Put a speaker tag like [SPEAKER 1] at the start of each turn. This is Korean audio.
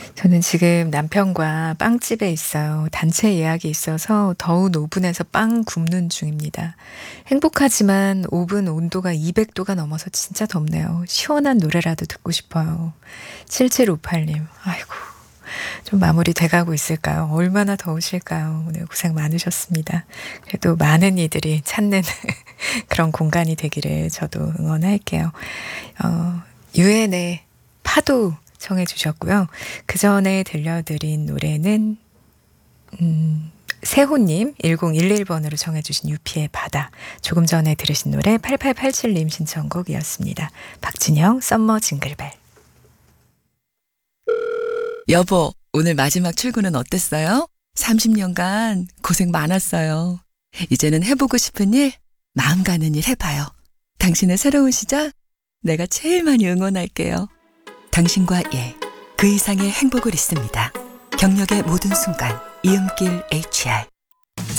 [SPEAKER 1] 저는 지금 남편과 빵집에 있어요. 단체 예약이 있어서 더운 오븐에서 빵 굽는 중입니다. 행복하지만 오븐 온도가 200도가 넘어서 진짜 덥네요. 시원한 노래라도 듣고 싶어요. 7758님, 아이고, 좀 마무리 돼가고 있을까요? 얼마나 더우실까요? 오늘 고생 많으셨습니다. 그래도 많은 이들이 찾는 그런 공간이 되기를 저도 응원할게요. 유엔의 파도 청해 주셨고요. 그 전에 들려드린 노래는 세호님 1011번으로 청해 주신 유피의 바다. 조금 전에 들으신 노래 8887님 신청곡이었습니다. 박진영 썸머 징글벨.
[SPEAKER 2] 여보, 오늘 마지막 출근은 어땠어요? 30년간 고생 많았어요. 이제는 해보고 싶은 일, 마음 가는 일 해봐요. 당신의 새로운 시작, 내가 제일 많이 응원할게요. 당신과 그 이상의 행복을 있습니다. 경력의 모든 순간, 이음길 HR.